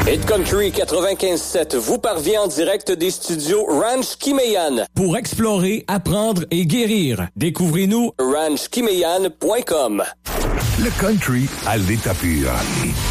Hit Country 95.7 vous parvient en direct des studios Ranch Kimeyan. Pour explorer, apprendre et guérir, découvrez-nous ranchkimeyan.com. Le country à l'état pur. Et